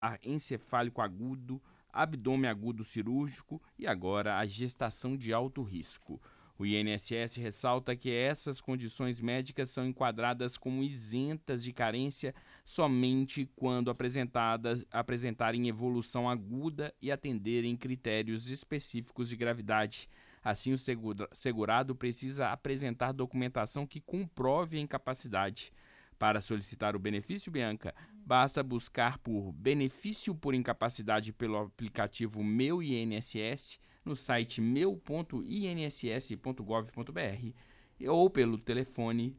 encefálico agudo, abdômen agudo cirúrgico e agora a gestação de alto risco. O INSS ressalta que essas condições médicas são enquadradas como isentas de carência somente quando apresentarem evolução aguda e atenderem critérios específicos de gravidade. Assim, o segurado precisa apresentar documentação que comprove a incapacidade. Para solicitar o benefício, Bianca, basta buscar por benefício por incapacidade pelo aplicativo Meu INSS no site meu.inss.gov.br ou pelo telefone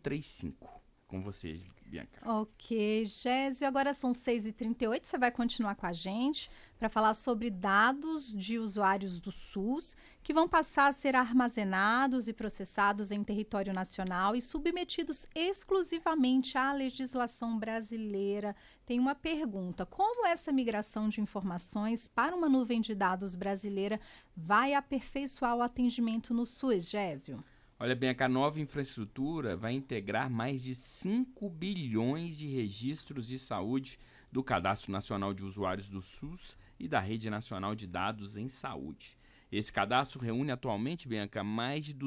135. Com vocês, Bianca. Ok, Gésio, agora são 6h38, você vai continuar com a gente para falar sobre dados de usuários do SUS que vão passar a ser armazenados e processados em território nacional e submetidos exclusivamente à legislação brasileira. Tem uma pergunta: como essa migração de informações para uma nuvem de dados brasileira vai aperfeiçoar o atendimento no SUS, Gésio? Olha bem, a nova infraestrutura vai integrar mais de 5 bilhões de registros de saúde do Cadastro Nacional de Usuários do SUS e da Rede Nacional de Dados em Saúde. Esse cadastro reúne atualmente, Bianca, mais de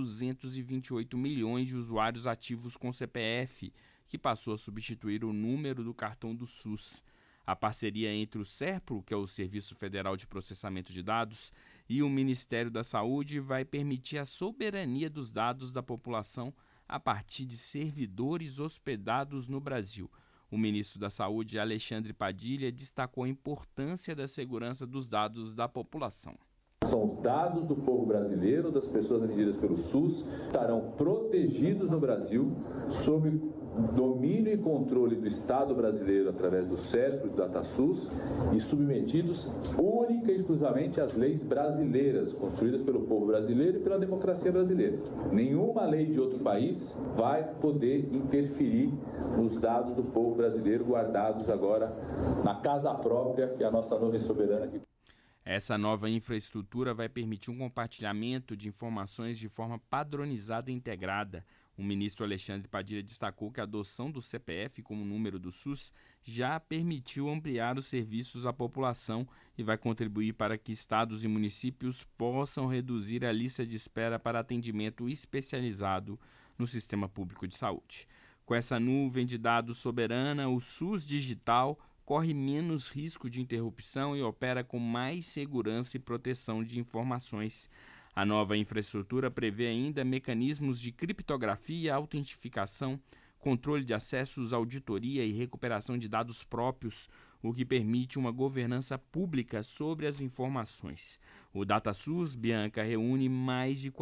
228 milhões de usuários ativos com CPF, que passou a substituir o número do cartão do SUS. A parceria entre o SERPRO, que é o Serviço Federal de Processamento de Dados, e o Ministério da Saúde vai permitir a soberania dos dados da população a partir de servidores hospedados no Brasil. O ministro da Saúde, Alexandre Padilha, destacou a importância da segurança dos dados da população. São os dados do povo brasileiro, das pessoas atendidas pelo SUS, estarão protegidos no Brasil sob domínio e controle do Estado brasileiro através do SERPRO e do DataSUS e submetidos única e exclusivamente às leis brasileiras, construídas pelo povo brasileiro e pela democracia brasileira. Nenhuma lei de outro país vai poder interferir nos dados do povo brasileiro guardados agora na casa própria, que é a nossa nuvem soberana aqui. Essa nova infraestrutura vai permitir um compartilhamento de informações de forma padronizada e integrada. O ministro Alexandre Padilha destacou que a adoção do CPF como número do SUS já permitiu ampliar os serviços à população e vai contribuir para que estados e municípios possam reduzir a lista de espera para atendimento especializado no sistema público de saúde. Com essa nuvem de dados soberana, o SUS digital corre menos risco de interrupção e opera com mais segurança e proteção de informações. A nova infraestrutura prevê ainda mecanismos de criptografia, autentificação, controle de acessos, auditoria e recuperação de dados próprios, o que permite uma governança pública sobre as informações. O DataSUS, Bianca, reúne mais de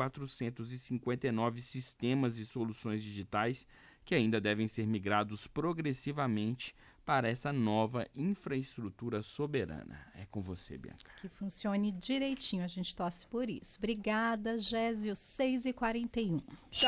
459 sistemas e soluções digitais que ainda devem ser migrados progressivamente para essa nova infraestrutura soberana. É com você, Bianca. Que funcione direitinho, a gente torce por isso. Obrigada, Gésio, 6h41.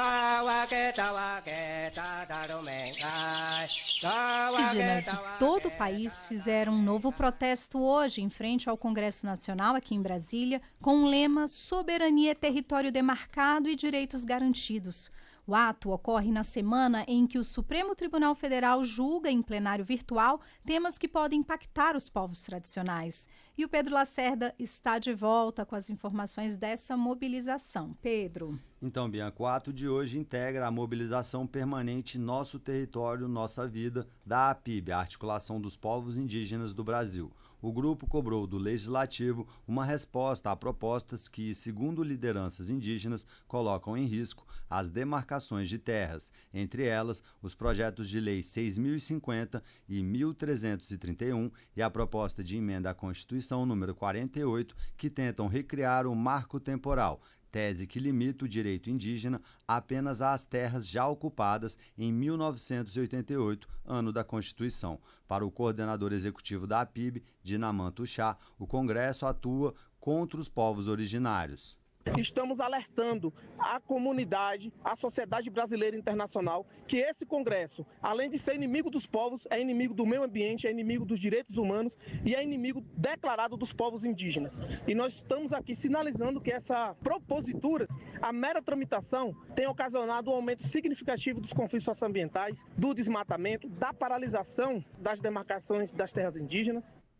Indígenas de todo o país fizeram um novo protesto hoje em frente ao Congresso Nacional, aqui em Brasília, com o lema Soberania, Território Demarcado e Direitos Garantidos. O ato ocorre na semana em que o Supremo Tribunal Federal julga em plenário virtual temas que podem impactar os povos tradicionais. E o Pedro Lacerda está de volta com as informações dessa mobilização. Pedro. Então, Bianca, o ato de hoje integra a mobilização permanente Nosso Território, Nossa Vida, da APIB, a Articulação dos Povos Indígenas do Brasil. O grupo cobrou do Legislativo uma resposta a propostas que, segundo lideranças indígenas, colocam em risco as demarcações de terras, entre elas os projetos de lei 6.050 e 1.331 e a proposta de emenda à Constituição número 48, que tentam recriar o marco temporal, tese que limita o direito indígena apenas às terras já ocupadas em 1988, ano da Constituição. Para o coordenador executivo da APIB, Dinaman Tuxá, o Congresso atua contra os povos originários. Estamos alertando a comunidade, a sociedade brasileira e internacional, que esse Congresso, além de ser inimigo dos povos, é inimigo do meio ambiente, é inimigo dos direitos humanos e é inimigo declarado dos povos indígenas. E nós estamos aqui sinalizando que essa propositura, a mera tramitação, tem ocasionado um aumento significativo dos conflitos socioambientais, do desmatamento, da paralisação das demarcações das terras indígenas.